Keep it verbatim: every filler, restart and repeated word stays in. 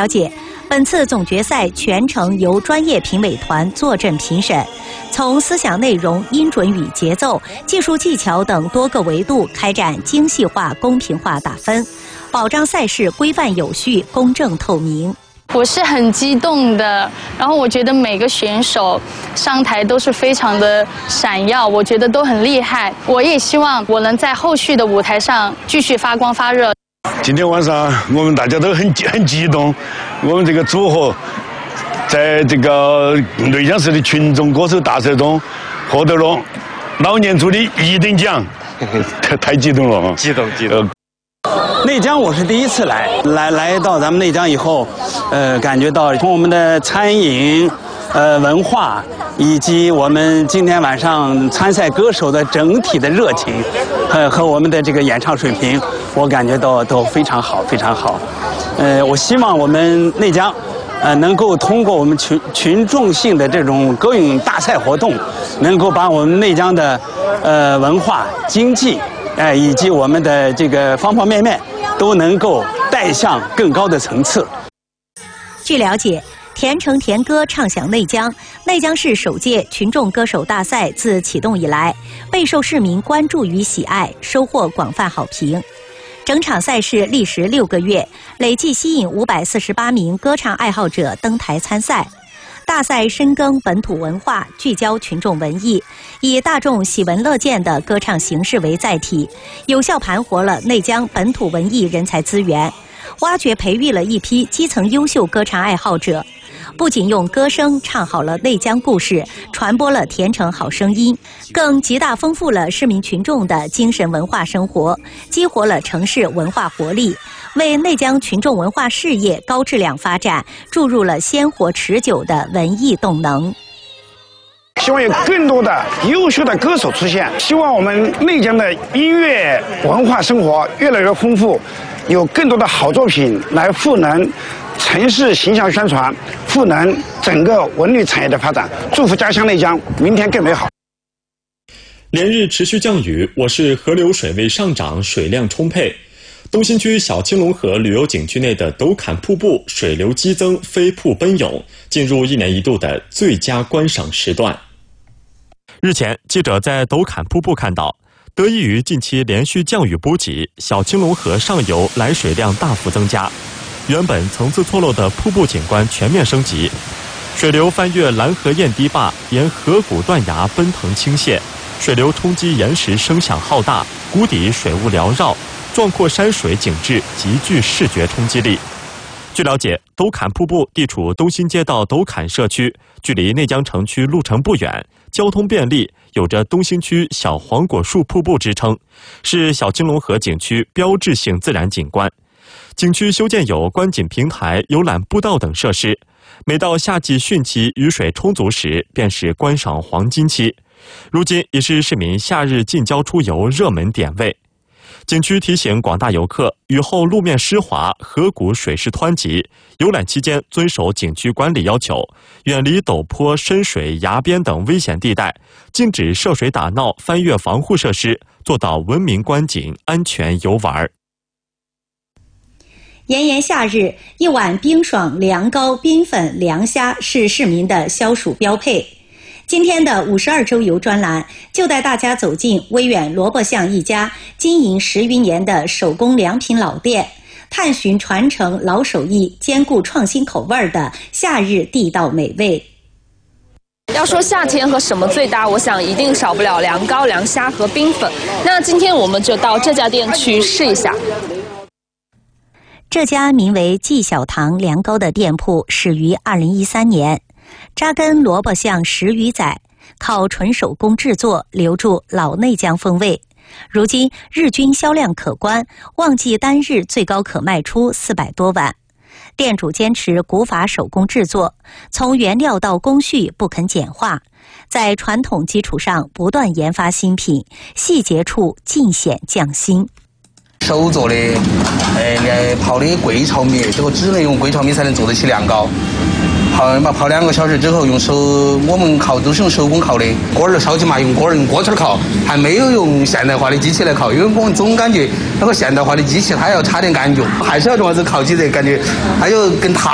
了解，本次总决赛全程由专业评委团坐镇评审，从思想内容、音准与节奏、技术技巧等多个维度开展精细化、公平化打分，保障赛事规范有序、公正透明。 我是很激动的，然后我觉得每个选手上台都是非常的闪耀，我觉得都很厉害。我也希望我能在后续的舞台上继续发光发热。 今天晚上我们大家都很很激动，我们这个组合在这个内江市的群众歌手大赛中获得了老年组的一等奖，太太激动了， 激动激动。 内江我是第一次来，来来到咱们内江以后，呃，感觉到从我们的餐饮、呃文化，以及我们今天晚上参赛歌手的整体的热情，和和我们的这个演唱水平，我感觉到都非常好，非常好。呃，我希望我们内江，呃，能够通过我们群群众性的这种歌咏大赛活动，能够把我们内江的呃文化、经济，哎、呃，以及我们的这个方方面面。都能够带向更高的层次。 据了解，甜橙甜歌唱响内江，内江市首届群众歌手大赛自启动以来，备受市民关注与喜爱，收获广泛好评。整场赛事历时六个月，累计吸引五百四十八名歌唱爱好者登台参赛。大赛深耕本土文化，聚焦群众文艺，以大众喜闻乐见的歌唱形式为载体，有效盘活了内江本土文艺人才资源，挖掘培育了一批基层优秀歌唱爱好者。不仅用歌声唱好了内江故事，传播了甜橙好声音，更极大丰富了市民群众的精神文化生活，激活了城市文化活力，为内江群众文化事业高质量发展注入了鲜活持久的文艺动能。 希望有更多的优秀的歌手出现，希望我们内江的音乐文化生活越来越丰富，有更多的好作品来赋能城市形象宣传，赋能整个文旅产业的发展。祝福家乡内江明天更美好。 连日持续降雨，我市河流水位上涨，水量充沛。东新区小青龙河旅游景区内的斗坎瀑布水流激增，飞瀑奔涌，进入一年一度的最佳观赏时段。日前，记者在斗坎瀑布看到，得益于近期连续降雨补给，小青龙河上游来水量大幅增加，原本层次错落的瀑布景观全面升级，水流翻越蓝河堰堤坝，沿河谷断崖奔腾倾泻，水流冲击岩石声响浩大，谷底水雾缭绕，壮阔山水景致极具视觉冲击力。据了解，斗坎瀑布地处东新街道斗坎社区，距离内江城区路程不远，交通便利，有着东新区小黄果树瀑布之称，是小青龙河景区标志性自然景观。景区修建有观景平台、游览步道等设施，每到夏季汛期雨水充足时，便是观赏黄金期，如今已是市民夏日近郊出游热门点位。景区提醒广大游客，雨后路面湿滑，河谷水势湍急，游览期间遵守景区管理要求，远离陡坡、深水、崖边等危险地带，禁止涉水打闹、翻越防护设施，做到文明观景、安全游玩。 炎炎夏日，一碗冰爽凉糕、冰粉、凉虾是市民的消暑标配。今天的五十二周游专栏就带大家走进威远萝卜巷一家经营十余年的手工良品老店，探寻传承老手艺、兼顾创新口味的夏日地道美味。 要说夏天和什么最搭，我想一定少不了凉糕、凉虾和冰粉。那今天我们就到这家店去试一下。 这家名为季小堂凉糕的店铺始于二零一三年，扎根萝卜巷十余载，靠纯手工制作留住老内江风味。如今日均销量可观，旺季单日最高可卖出四百多碗。店主坚持古法手工制作，从原料到工序不肯简化，在传统基础上不断研发新品，细节处尽显匠心。 手做的，呃，泡的桂炒米，这个只能用桂炒米才能做得起凉糕。泡嘛泡两个小时之后，用手我们烤都是用手工烤的，锅儿烧起嘛，用锅儿用锅圈烤，还没有用现代化的机器来烤，因为我们总感觉那个现代化的机器它要差点感觉，还是要这样子烤起来，感觉它就跟它。